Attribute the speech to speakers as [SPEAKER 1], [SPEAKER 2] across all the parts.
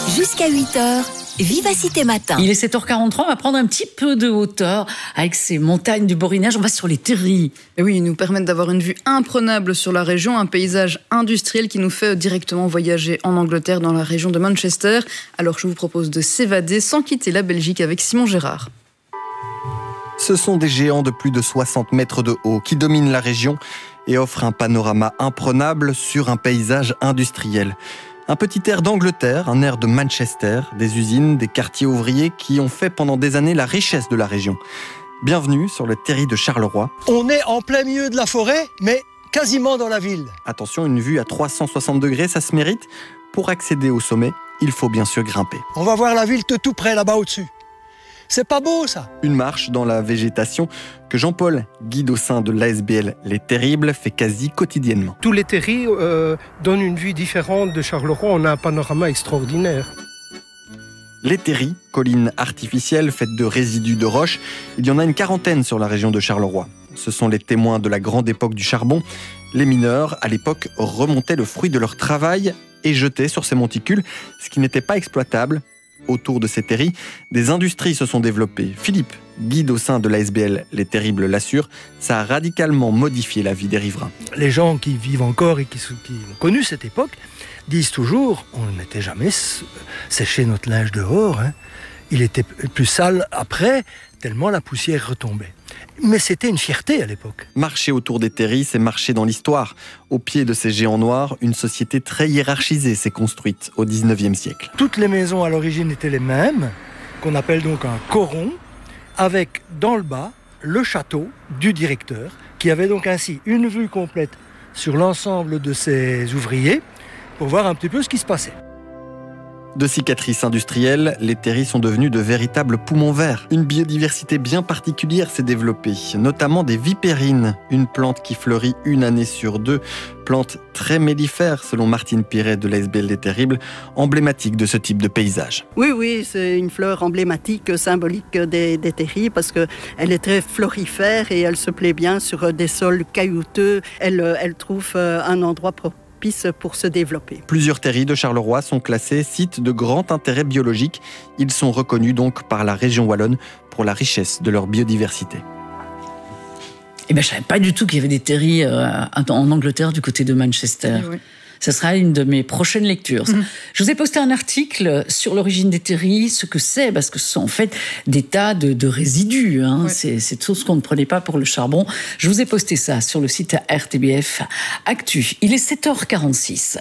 [SPEAKER 1] Jusqu'à 8h, Vivacité Matin.
[SPEAKER 2] Il est 7h43, on va prendre un petit peu de hauteur avec ces montagnes du Borinage. On va sur les terris.
[SPEAKER 3] Et oui, ils nous permettent d'avoir une vue imprenable sur la région, un paysage industriel qui nous fait directement voyager en Angleterre, dans la région de Manchester. Alors je vous propose de s'évader sans quitter la Belgique avec Simon Gérard.
[SPEAKER 4] Ce sont des géants de plus de 60 mètres de haut qui dominent la région et offrent un panorama imprenable sur un paysage industriel. Un petit air d'Angleterre, un air de Manchester, des usines, des quartiers ouvriers qui ont fait pendant des années la richesse de la région. Bienvenue sur le terri de Charleroi.
[SPEAKER 5] On est en plein milieu de la forêt, mais quasiment dans la ville.
[SPEAKER 4] Attention, une vue à 360 degrés, ça se mérite. Pour accéder au sommet, il faut bien sûr grimper.
[SPEAKER 5] On va voir la ville de tout près là-bas au-dessus. C'est pas beau ça?
[SPEAKER 4] Une marche dans la végétation que Jean-Paul, guide au sein de l'ASBL Les Terribles, fait quasi quotidiennement.
[SPEAKER 6] Tous les terris donnent une vue différente de Charleroi. On a un panorama extraordinaire.
[SPEAKER 4] Les terris, collines artificielles faites de résidus de roches, il y en a une quarantaine sur la région de Charleroi. Ce sont les témoins de la grande époque du charbon. Les mineurs, à l'époque, remontaient le fruit de leur travail et jetaient sur ces monticules, ce qui n'était pas exploitable. Autour de ces terris, des industries se sont développées. Philippe, guide au sein de l'ASBL Les Terribles, l'assure, ça a radicalement modifié la vie des riverains.
[SPEAKER 5] Les gens qui vivent encore et qui ont connu cette époque disent toujours, on n'était jamais séché notre linge dehors. Il était plus sale après, tellement la poussière retombait. Mais c'était une fierté à l'époque.
[SPEAKER 4] Marcher autour des terris, c'est marcher dans l'histoire. Au pied de ces géants noirs, une société très hiérarchisée s'est construite au 19e siècle.
[SPEAKER 5] Toutes les maisons à l'origine étaient les mêmes, qu'on appelle donc un coron, avec dans le bas le château du directeur, qui avait donc ainsi une vue complète sur l'ensemble de ses ouvriers, pour voir un petit peu ce qui se passait.
[SPEAKER 4] De cicatrices industrielles, les terris sont devenus de véritables poumons verts. Une biodiversité bien particulière s'est développée, notamment des vipérines, une plante qui fleurit une année sur deux, plante très mellifère selon Martine Piret de l'ASBL Les Terribles, emblématique de ce type de paysage.
[SPEAKER 7] Oui, c'est une fleur emblématique, symbolique des terris parce qu'elle est très florifère et elle se plaît bien sur des sols caillouteux. Elle trouve un endroit propre pour se développer.
[SPEAKER 4] Plusieurs terris de Charleroi sont classés sites de grand intérêt biologique. Ils sont reconnus donc par la région wallonne pour la richesse de leur biodiversité.
[SPEAKER 2] Je ne savais pas du tout qu'il y avait des terris en Angleterre du côté de Manchester.
[SPEAKER 3] Oui.
[SPEAKER 2] Ce sera une de mes prochaines lectures. Je vous ai posté un article sur l'origine des terris, ce que c'est, parce que ce sont en fait des tas de résidus. Ouais. C'est tout ce qu'on ne prenait pas pour le charbon. Je vous ai posté ça sur le site RTBF Actu. Il est 7h46.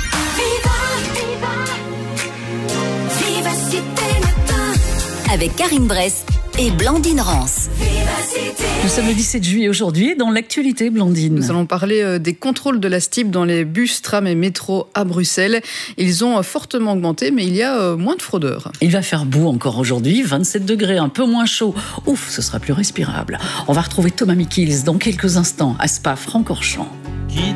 [SPEAKER 1] Avec Karine Bress et Blandine Rance.
[SPEAKER 2] Nous sommes le 17 juillet aujourd'hui. Dans l'actualité, Blandine,
[SPEAKER 3] nous allons parler des contrôles de la STIB dans les bus, trams et métros à Bruxelles. Ils ont fortement augmenté, mais il y a moins de fraudeurs.
[SPEAKER 2] Il va faire beau encore aujourd'hui, 27 degrés, un peu moins chaud. Ouf, ce sera plus respirable. On va retrouver Thomas Mikils dans quelques instants à Spa-Francorchamps.